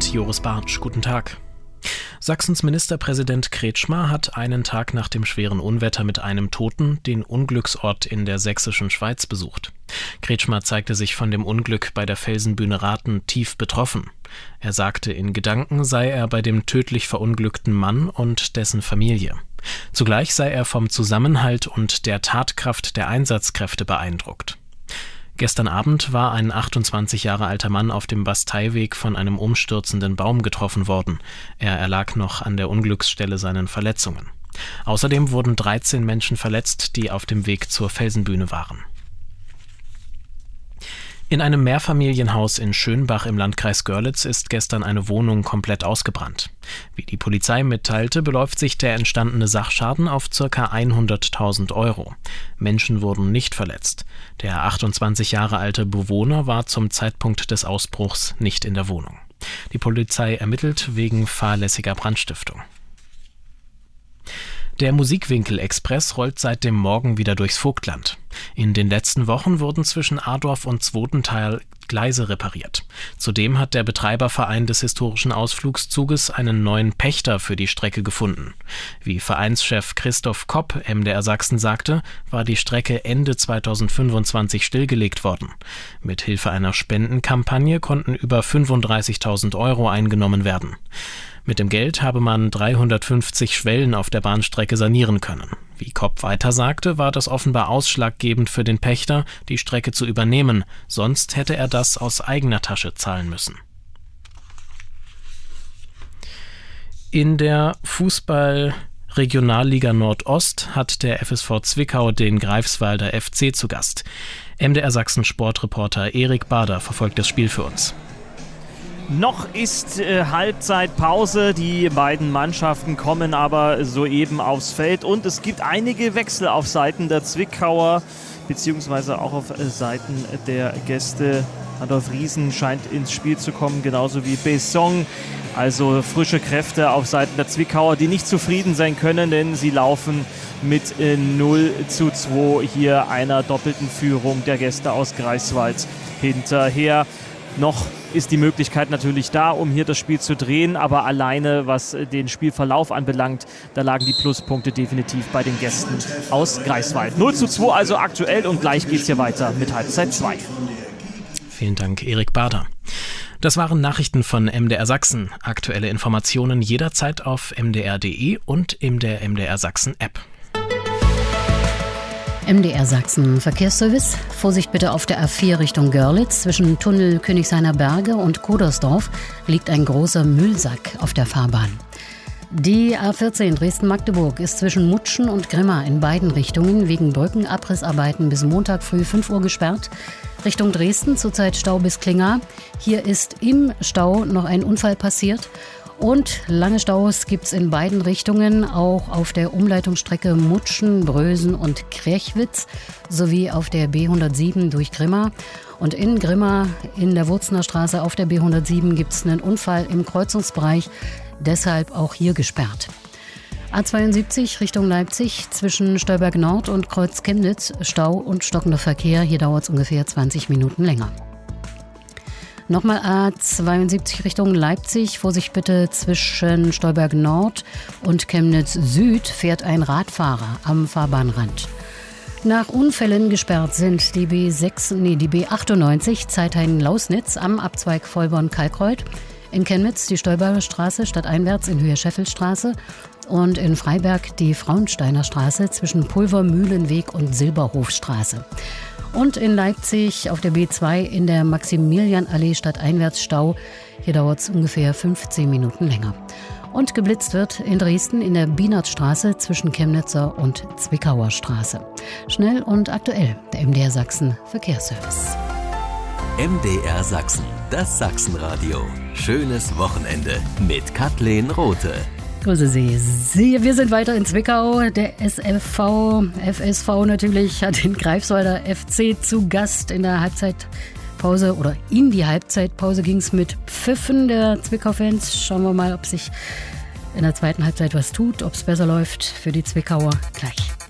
mit Joris Bartsch. Guten Tag. Sachsens Ministerpräsident Kretschmer hat einen Tag nach dem schweren Unwetter mit einem Toten den Unglücksort in der sächsischen Schweiz besucht. Kretschmer zeigte sich von dem Unglück bei der Felsenbühne Rathen tief betroffen. Er sagte, in Gedanken sei er bei dem tödlich verunglückten Mann und dessen Familie. Zugleich sei er vom Zusammenhalt und der Tatkraft der Einsatzkräfte beeindruckt. Gestern Abend war ein 28 Jahre alter Mann auf dem Basteiweg von einem umstürzenden Baum getroffen worden. Er erlag noch an der Unglücksstelle seinen Verletzungen. Außerdem wurden 13 Menschen verletzt, die auf dem Weg zur Felsenbühne waren. In einem Mehrfamilienhaus in Schönbach im Landkreis Görlitz ist gestern eine Wohnung komplett ausgebrannt. Wie die Polizei mitteilte, beläuft sich der entstandene Sachschaden auf ca. 100.000 €. Menschen wurden nicht verletzt. Der 28 Jahre alte Bewohner war zum Zeitpunkt des Ausbruchs nicht in der Wohnung. Die Polizei ermittelt wegen fahrlässiger Brandstiftung. Der Musikwinkel-Express rollt seit dem Morgen wieder durchs Vogtland. In den letzten Wochen wurden zwischen Adorf und Zwotenthal Gleise repariert. Zudem hat der Betreiberverein des historischen Ausflugszuges einen neuen Pächter für die Strecke gefunden. Wie Vereinschef Christoph Kopp MDR Sachsen sagte, war die Strecke Ende 2025 stillgelegt worden. Mit Hilfe einer Spendenkampagne konnten über 35.000 € eingenommen werden. Mit dem Geld habe man 350 Schwellen auf der Bahnstrecke sanieren können. Wie Kopp weiter sagte, war das offenbar ausschlaggebend für den Pächter, die Strecke zu übernehmen, sonst hätte er das aus eigener Tasche zahlen müssen. In der Fußball-Regionalliga Nordost hat der FSV Zwickau den Greifswalder FC zu Gast. MDR Sachsen Sportreporter Erik Bader verfolgt das Spiel für uns. Noch ist Halbzeitpause, die beiden Mannschaften kommen aber soeben aufs Feld und es gibt einige Wechsel auf Seiten der Zwickauer, beziehungsweise auch auf Seiten der Gäste. Adolf Riesen scheint ins Spiel zu kommen, genauso wie Besson. Also frische Kräfte auf Seiten der Zwickauer, die nicht zufrieden sein können, denn sie laufen mit 0:2 hier einer doppelten Führung der Gäste aus Greifswald hinterher. Noch ist die Möglichkeit natürlich da, um hier das Spiel zu drehen, aber alleine was den Spielverlauf anbelangt, da lagen die Pluspunkte definitiv bei den Gästen aus Greifswald. 0:2 also aktuell und gleich geht's hier weiter mit Halbzeit 2. Vielen Dank, Erik Bader. Das waren Nachrichten von MDR Sachsen. Aktuelle Informationen jederzeit auf mdr.de und in der MDR Sachsen App. MDR Sachsen Verkehrsservice. Vorsicht bitte auf der A4 Richtung Görlitz. Zwischen Tunnel Königshainer Berge und Kodersdorf liegt ein großer Müllsack auf der Fahrbahn. Die A14 Dresden-Magdeburg ist zwischen Mutschen und Grimma in beiden Richtungen wegen Brückenabrissarbeiten bis Montag früh 5 Uhr gesperrt. Richtung Dresden zurzeit Stau bis Klinga. Hier ist im Stau noch ein Unfall passiert. Und lange Staus gibt es in beiden Richtungen, auch auf der Umleitungsstrecke Mutschen, Brösen und Krechwitz sowie auf der B107 durch Grimma. Und in Grimma in der Wurzner Straße auf der B107 gibt es einen Unfall im Kreuzungsbereich, deshalb auch hier gesperrt. A72 Richtung Leipzig zwischen Stolberg Nord und Kreuz Chemnitz, Stau und stockender Verkehr, hier dauert es ungefähr 20 Minuten länger. Nochmal A72 Richtung Leipzig. Vorsicht bitte, zwischen Stolberg Nord und Chemnitz Süd fährt ein Radfahrer am Fahrbahnrand. Nach Unfällen gesperrt sind die B98 Zeithain-Lausnitz am Abzweig Vollborn-Kalkreuth. In Chemnitz die Stolberger Straße stadteinwärts in Höhe Scheffelstraße. Und in Freiberg die Frauensteiner Straße zwischen Pulvermühlenweg und Silberhofstraße. Und in Leipzig auf der B2 in der Maximilianallee stadteinwärts Stau. Hier dauert es ungefähr 15 Minuten länger. Und geblitzt wird in Dresden in der Bienertstraße zwischen Chemnitzer und Zwickauer Straße. Schnell und aktuell, der MDR Sachsen Verkehrsservice. MDR Sachsen, das Sachsenradio. Schönes Wochenende mit Kathleen Rothe. Grüße Sie. Wir sind weiter in Zwickau. Der FSV natürlich hat den Greifswalder FC zu Gast in der Halbzeitpause oder in die Halbzeitpause ging es mit Pfiffen der Zwickau-Fans. Schauen wir mal, ob sich in der zweiten Halbzeit was tut, ob es besser läuft für die Zwickauer gleich.